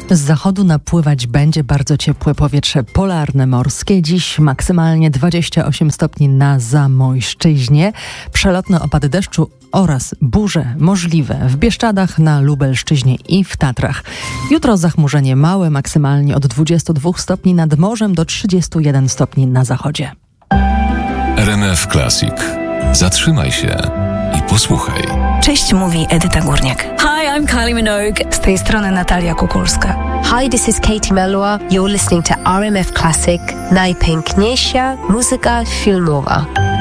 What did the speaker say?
Z zachodu napływać będzie bardzo ciepłe powietrze polarne morskie. Dziś maksymalnie 28 stopni na Zamojszczyźnie. Przelotne opady deszczu oraz burze możliwe w Bieszczadach, na Lubelszczyźnie i w Tatrach. Jutro zachmurzenie małe, maksymalnie od 22 stopni nad morzem do 31 stopni na zachodzie. RMF Classic. Zatrzymaj się i posłuchaj. Cześć, mówi Edyta Górniak. Hi, I'm Kylie Minogue. Z tej strony Natalia Kukulska. Hi, this is Katie Melua. You're listening to RMF Classic. Najpiękniejsza muzyka filmowa.